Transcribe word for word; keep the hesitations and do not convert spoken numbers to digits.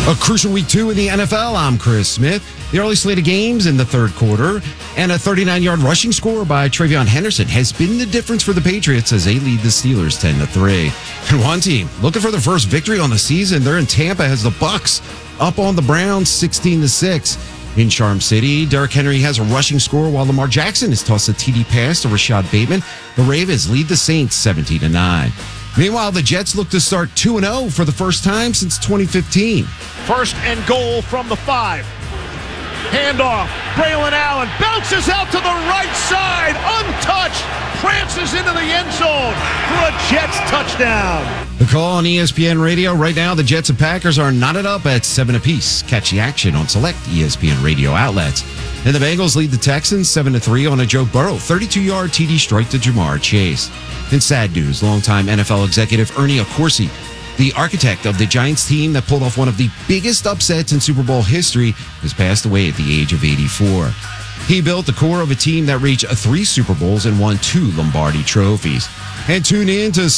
A crucial week two in the N F L. I'm Chris Smith. The early slate of games in the third quarter and a thirty-nine-yard rushing score by Travion Henderson has been the difference for the Patriots as they lead the Steelers ten to three. And one team looking for their first victory on the season. They're in Tampa as the Bucs up on the Browns sixteen to six. In Charm City, Derrick Henry has a rushing score while Lamar Jackson has tossed a T D pass to Rashad Bateman. The Ravens lead the Saints seventeen to nine. Meanwhile, the Jets look to start two and oh for the first time since twenty fifteen. First and goal from the five. Handoff. Braylon Allen bounces out to the right side. Untouched. Prances into the end zone for a Jets touchdown. The call on E S P N Radio. Right now, the Jets and Packers are knotted up at seven apiece. Catch the action on select E S P N radio outlets. And the Bengals lead the Texans seven to three on a Joe Burrow thirty-two-yard T D strike to Jamar Chase. In sad news, longtime N F L executive Ernie Accorsi, the architect of the Giants team that pulled off one of the biggest upsets in Super Bowl history, has passed away at the age of eighty-four. He built the core of a team that reached three Super Bowls and won two Lombardi trophies. And tune in to